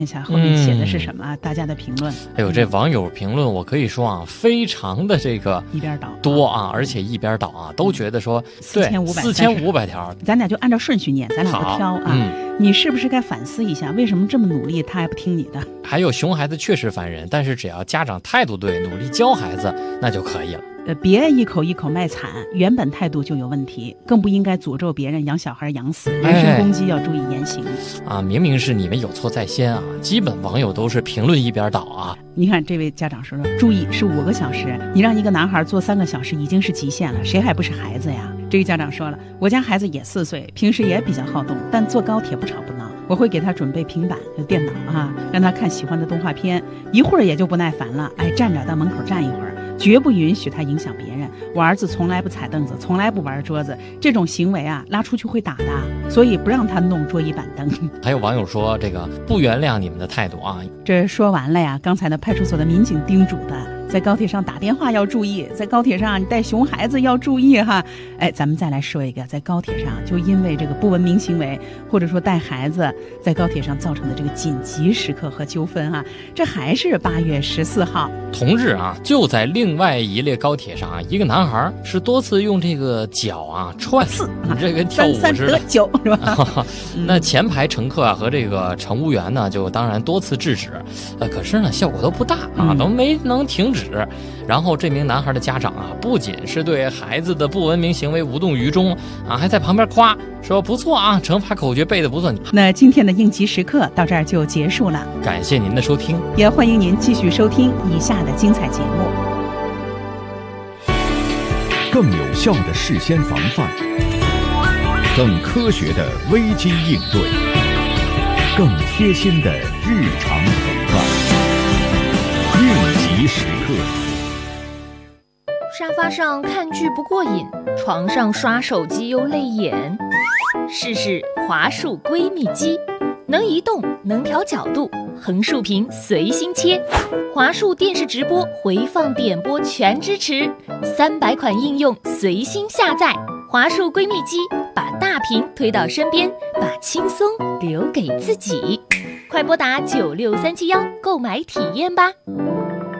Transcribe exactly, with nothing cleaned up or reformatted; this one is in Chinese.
看一下后面写的是什么、嗯、大家的评论。 哎呦，这网友评论我可以说啊，非常的这个一边倒多啊，而且一边倒啊，都觉得说四千五百四千五百条， 咱俩就按照顺序念，咱俩不挑啊。嗯，你是不是该反思一下，为什么这么努力他还不听你的？ 还有熊孩子确实烦人，但是只要家长态度对，努力教孩子，那就可以了。 呃，别一口一口卖惨，原本态度就有问题，更不应该诅咒别人养小孩养死，人身攻击要注意言行、 哎、啊！明明是你们有错在先啊，基本网友都是评论一边倒啊。 你看这位家长说说，注意是五个小时，你让一个男孩做三个小时已经是极限了，谁还不是孩子呀？这个家长说了，我家孩子也四岁，平时也比较好动，但坐高铁不吵不闹，我会给他准备平板和电脑啊，让他看喜欢的动画片，一会儿也就不耐烦了，哎，站着到门口站一会儿，绝不允许他影响别人。我儿子从来不踩凳子，从来不玩桌子，这种行为啊，拉出去会打的，所以不让他弄桌椅板凳。 还有网友说，这个不原谅你们的态度啊。 这说完了呀，刚才的派出所的民警叮嘱的，在高铁上打电话要注意，在高铁上你带熊孩子要注意哈。哎，咱们再来说一个，在高铁上就因为这个不文明行为，或者说带孩子在高铁上造成的这个紧急时刻和纠纷啊，这还是八月十四号， 同日啊，就在另外一列高铁上啊，一个男孩是多次用这个脚啊踹四， 这个跳舞三三得九是吧？ 那前排乘客啊和这个乘务员呢，就当然多次制止，呃，可是呢效果都不大啊，都没能停止。然后这名男孩的家长啊，不仅是对孩子的不文明行为无动于衷啊，还在旁边夸说不错啊，惩罚口诀背得不错。 那今天的应急时刻到这儿就结束了， 感谢您的收听， 也欢迎您继续收听以下的精彩节目。 更有效的事先防范，更科学的危机应对，更贴心的日常陪伴。应急时刻。 沙发上看剧不过瘾，床上刷手机又累眼。试试华数闺蜜机，能移动，能调角度，横竖屏随心切。华数电视直播、回放点播全支持，三百款应用随心下载。华数闺蜜机，把大屏推到身边，把轻松留给自己。快拨打九六三七幺购买体验吧。